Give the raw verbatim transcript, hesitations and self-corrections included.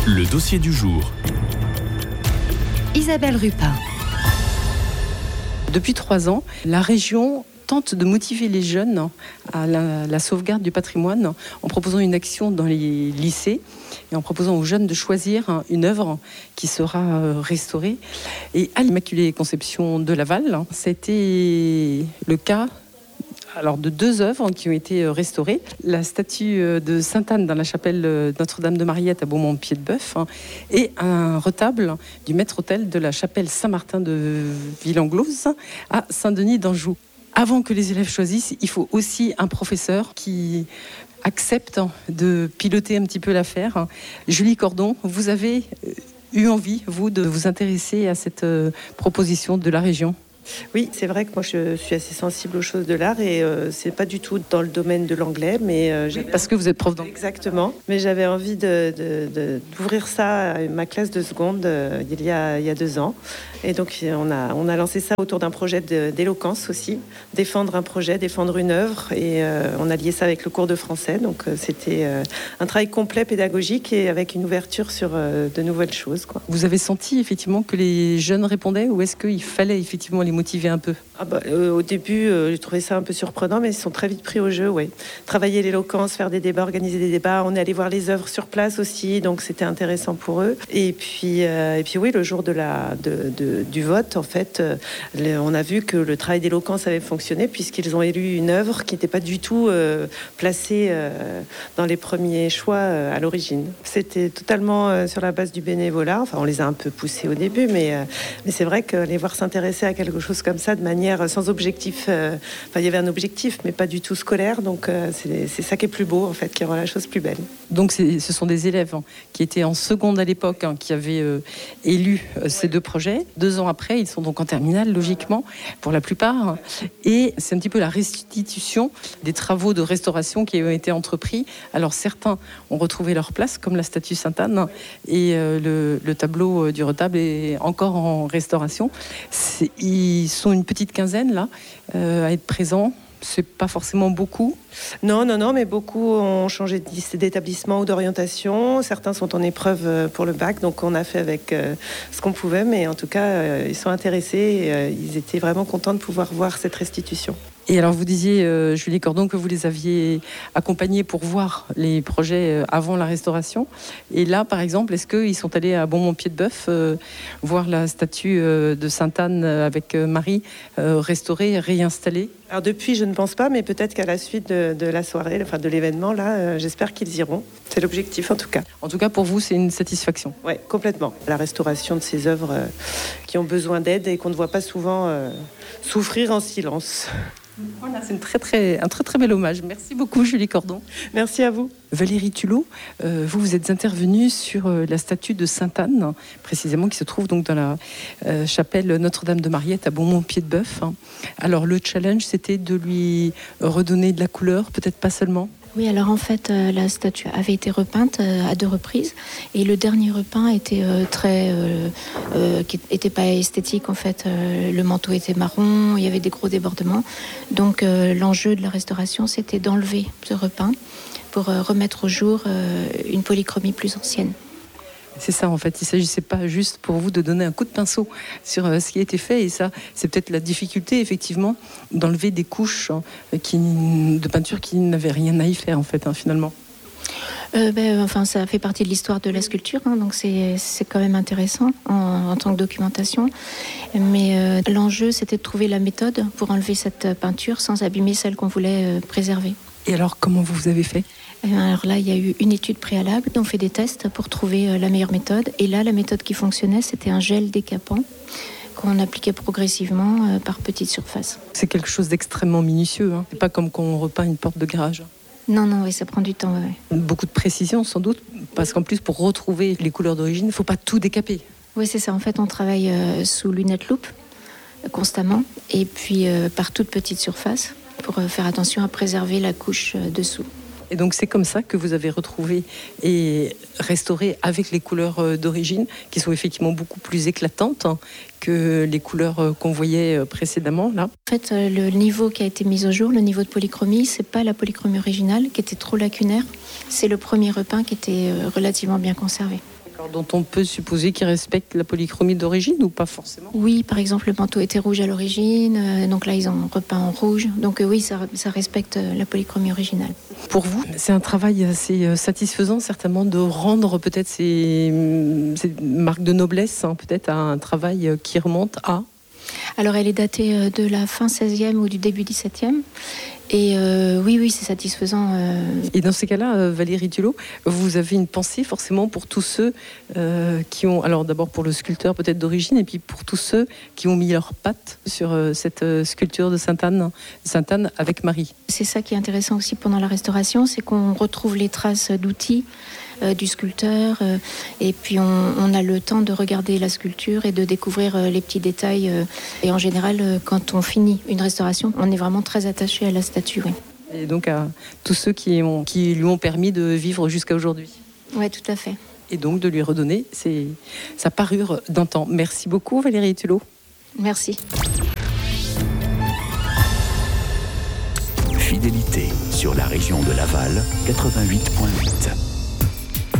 Le dossier du jour. Isabelle Rupin. Depuis trois ans, la région tente de motiver les jeunes à la, la sauvegarde du patrimoine en proposant une action dans les lycées et en proposant aux jeunes de choisir une œuvre qui sera restaurée. Et à l'Immaculée Conception de Laval, c'était le cas alors, de deux œuvres qui ont été restaurées. La statue de Sainte-Anne dans la chapelle Notre-Dame de Mariette à Beaumont-Pied-de-Bœuf et un retable du maître-autel de la chapelle Saint-Martin de Villenglose à Saint-Denis d'Anjou. Avant que les élèves choisissent, il faut aussi un professeur qui accepte de piloter un petit peu l'affaire. Julie Cordon, vous avez eu envie, vous, de vous intéresser à cette proposition de la région ? Oui, c'est vrai que moi je suis assez sensible aux choses de l'art et euh, c'est pas du tout dans le domaine de l'anglais, mais euh, j'ai... parce que vous êtes prof d'anglais. Exactement, mais j'avais envie de, de, de, d'ouvrir ça à ma classe de seconde euh, il y a il y a deux ans, et donc on a on a lancé ça autour d'un projet de, d'éloquence aussi, défendre un projet, défendre une œuvre, et euh, on a lié ça avec le cours de français, donc euh, c'était euh, un travail complet pédagogique et avec une ouverture sur euh, de nouvelles choses, quoi. Vous avez senti effectivement que les jeunes répondaient, ou est-ce qu'il fallait effectivement les motiver un peu? Ah bah, euh, au début, euh, j'ai trouvé ça un peu surprenant, mais ils sont très vite pris au jeu. Ouais. Travailler l'éloquence, faire des débats, organiser des débats. On est allé voir les œuvres sur place aussi, donc c'était intéressant pour eux. Et puis, euh, et puis oui, le jour de la, de, de, du vote, en fait, euh, le, on a vu que le travail d'éloquence avait fonctionné puisqu'ils ont élu une œuvre qui n'était pas du tout euh, placée euh, dans les premiers choix euh, à l'origine. C'était totalement euh, sur la base du bénévolat. Enfin, on les a un peu poussés au début, mais, euh, mais c'est vrai que les voir s'intéresser à quelque chose comme ça de manière sans objectif, euh, enfin il y avait un objectif mais pas du tout scolaire, donc euh, c'est, c'est ça qui est plus beau en fait, qui rend la chose plus belle. Donc c'est, ce sont des élèves hein, qui étaient en seconde à l'époque, hein, qui avaient euh, élu euh, ces deux projets. Deux ans après, ils sont donc en terminale logiquement pour la plupart, et c'est un petit peu la restitution des travaux de restauration qui ont été entrepris. Alors certains ont retrouvé leur place comme la statue Sainte-Anne, et euh, le, le tableau du retable est encore en restauration. C'est, ils sont une petite quinzaine là euh, à être présents. C'est pas forcément beaucoup. Non, non, non, mais beaucoup ont changé d'établissement ou d'orientation. Certains sont en épreuve pour le bac, donc on a fait avec euh, ce qu'on pouvait, mais en tout cas, euh, ils sont intéressés et euh, ils étaient vraiment contents de pouvoir voir cette restitution. Et alors vous disiez, euh, Julie Cordon, que vous les aviez accompagnés pour voir les projets avant la restauration. Et là, par exemple, est-ce qu'ils sont allés à Beaumont-Pied-de-Bœuf euh, voir la statue euh, de Sainte-Anne avec euh, Marie euh, restaurée, réinstallée? Alors depuis, je ne pense pas, mais peut-être qu'à la suite de, de la soirée, enfin de l'événement, là, euh, j'espère qu'ils iront. C'est l'objectif en tout cas. En tout cas, pour vous, c'est une satisfaction. Oui, complètement. La restauration de ces œuvres euh, qui ont besoin d'aide et qu'on ne voit pas souvent euh, souffrir en silence. Voilà, c'est une très, très, un très très bel hommage. Merci beaucoup, Julie Cordon. Merci à vous. Valérie Tulot, euh, vous vous êtes intervenue sur euh, la statue de Sainte-Anne, précisément, qui se trouve donc dans la euh, chapelle Notre-Dame de Mariette à Beaumont-Pied-de-Bœuf. Alors le challenge, c'était de lui redonner de la couleur, peut-être pas seulement. Oui, alors en fait, euh, la statue avait été repeinte euh, à deux reprises, et le dernier repeint était euh, très, euh, euh, qui était pas esthétique en fait. Euh, le manteau était marron, il y avait des gros débordements. Donc euh, l'enjeu de la restauration, c'était d'enlever ce repeint pour euh, remettre au jour euh, une polychromie plus ancienne. C'est ça en fait, il ne s'agissait pas juste pour vous de donner un coup de pinceau sur ce qui a été fait, et ça c'est peut-être la difficulté effectivement d'enlever des couches hein, qui, de peinture qui n'avaient rien à y faire en fait hein, finalement. Euh, ben, enfin, ça fait partie de l'histoire de la sculpture, hein, donc c'est, c'est quand même intéressant en, en tant que documentation. Mais euh, l'enjeu, c'était de trouver la méthode pour enlever cette peinture sans abîmer celle qu'on voulait euh, préserver. Et alors, comment vous avez fait ? Alors là, il y a eu une étude préalable. On fait des tests pour trouver euh, la meilleure méthode. Et là, la méthode qui fonctionnait, c'était un gel décapant qu'on appliquait progressivement euh, par petites surfaces. C'est quelque chose d'extrêmement minutieux. Hein. C'est pas comme quand on repeint une porte de garage. Non, non, oui, ça prend du temps. Ouais. Beaucoup de précision, sans doute, parce qu'en plus, pour retrouver les couleurs d'origine, il ne faut pas tout décaper. Oui, c'est ça. En fait, on travaille euh, sous lunettes loupe, euh, constamment, et puis euh, par toutes petites surfaces, pour euh, faire attention à préserver la couche euh, dessous. Et donc c'est comme ça que vous avez retrouvé et restauré avec les couleurs d'origine, qui sont effectivement beaucoup plus éclatantes hein, que les couleurs qu'on voyait précédemment là. En fait, le niveau qui a été mis au jour, le niveau de polychromie, c'est pas la polychromie originale qui était trop lacunaire, c'est le premier repeint qui était relativement bien conservé. Dont on peut supposer qu'ils respectent la polychromie d'origine ou pas forcément? Oui, par exemple, le manteau était rouge à l'origine, euh, donc là ils ont repeint en rouge. Donc euh, oui, ça, ça respecte euh, la polychromie originale. Pour vous, c'est un travail assez satisfaisant certainement de rendre peut-être ces, ces marques de noblesse, hein, peut-être à un travail qui remonte à... Alors elle est datée de la fin seizième ou du début dix-septième. Et euh, oui, oui, c'est satisfaisant. Euh... Et dans ces cas-là, Valérie Tulot, vous avez une pensée forcément pour tous ceux euh, qui ont, alors d'abord pour le sculpteur peut-être d'origine, et puis pour tous ceux qui ont mis leurs pattes sur euh, cette euh, sculpture de Sainte-Anne, Sainte-Anne avec Marie. C'est ça qui est intéressant aussi pendant la restauration, c'est qu'on retrouve les traces d'outils euh, du sculpteur, euh, et puis on, on a le temps de regarder la sculpture et de découvrir euh, les petits détails. Euh, et en général, euh, quand on finit une restauration, on est vraiment très attaché à la statue. Oui. Et donc à tous ceux qui, ont, qui lui ont permis de vivre jusqu'à aujourd'hui. Oui, tout à fait. Et donc de lui redonner ses, sa parure d'antan. Merci beaucoup Valérie Tulot. Merci. Fidélité sur la région de Laval, quatre-vingt-huit virgule huit.